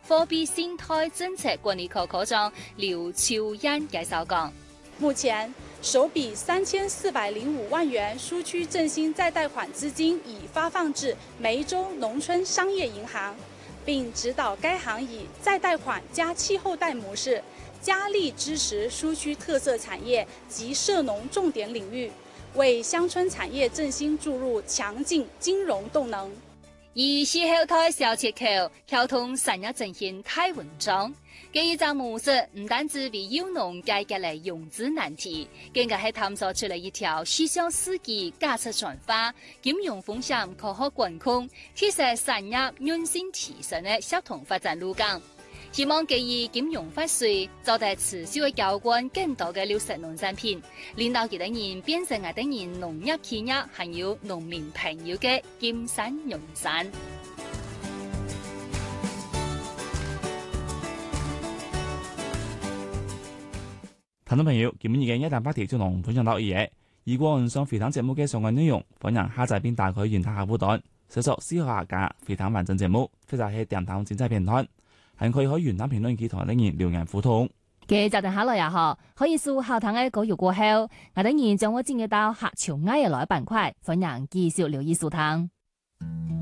貨幣信貸政策管理科科長劉秋燕介紹講， 目前首筆3405萬元蘇區振興再貸款資金已發放至梅州農村商業銀行，並指導該行以再貸款加氣候貸模式，加力支持蘇區特色產業及涉農重點領域，為鄉村產業振興注入強勁金融動能。 以氣候貸小切口溝通產業振興大文章，這個模式唔單止為幼農解決了融資難題，更加係探索出了一條氣象四季價值轉化、金融風險科學管控、提升產業韌性提升的協同發展路徑。希望基於金融發稅，做得持續的交換更多的綠色農產品，令到其他人變成我哋人農業企業還有農民朋友的金山銀山。 聽眾朋友，今日嘅180就同分享到呢嘢。如果唔想回聽節目嘅相關內容，歡迎下載並打開原台客戶端，搜索思考客家回聽完整節目，或者係電台精彩片段。還可以喺原檔評論區同人哋留言互動。 嘅就定下來也好，可以數後堂嘅稿語過後，我等然將我轉接到客潮愛嘅來板塊，歡迎繼續留意收聽。